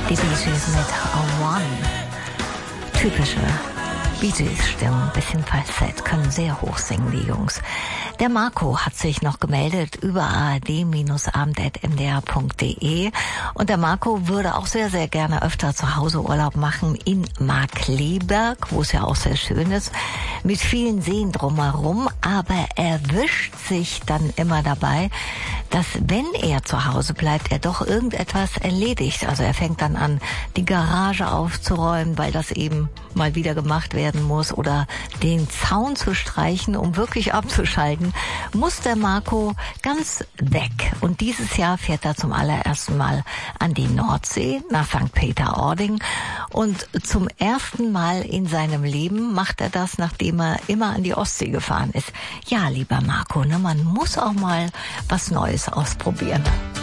Die Bee Gees mit A One. Typische Bee Gees-Stimmen, bisschen Falsett, können sehr hoch singen, die Jungs. Der Marco hat sich noch gemeldet über ard-abend@mdr.de und der Marco würde auch sehr, sehr gerne öfter zu Hause Urlaub machen in Markkleeberg, wo es ja auch sehr schön ist, mit vielen Seen drumherum, aber er wischt sich dann immer dabei, dass wenn er zu Hause bleibt, er doch irgendetwas erledigt. Also er fängt dann an, die Garage aufzuräumen, weil das eben mal wieder gemacht werden muss, oder den Zaun zu streichen, um wirklich abzuschalten, muss der Marco ganz weg. Und dieses Jahr fährt er zum allerersten Mal an die Nordsee, nach St. Peter-Ording. Und zum ersten Mal in seinem Leben macht er das, nachdem er immer an die Ostsee gefahren ist. Ja, lieber Marco, ne, man muss auch mal was Neues ausprobieren.